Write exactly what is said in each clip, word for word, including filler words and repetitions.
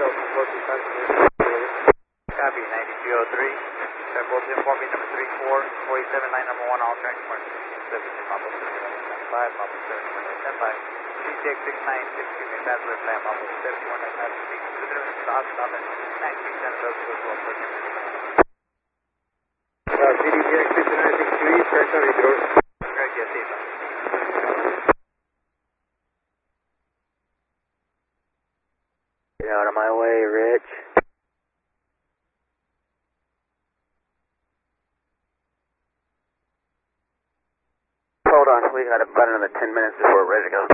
Copy, ninety-two oh three. Check both inform me number three four, forty-seven, line number one, all track mark seven, Papa seven five, Papa seven one eight seven five. C T X six nine six, give me a fast left land, Papa seven one nine five six, visitor, stop, stop at nine three seven, those go to approach. C D X six nine six two, track on your door. Track, yes, eight. Get out of my way, Rich. Hold on, we got about another ten minutes before we're ready to go.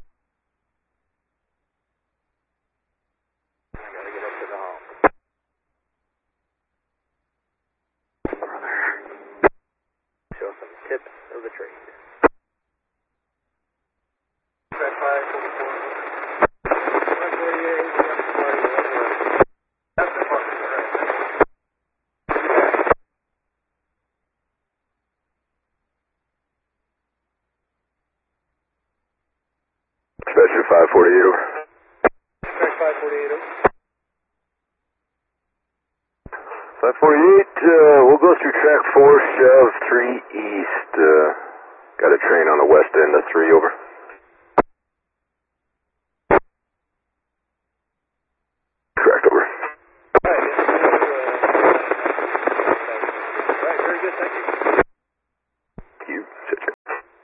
I gotta get up to the home. Brother. Show some tips of the trade. Track five forty-four. Track forty-eight, that's the mark, correct. Special five forty-eight over. Track five forty-eight over. five forty-eight, uh, we'll go through track four, shove three east. Uh, got a train on the west end of three over.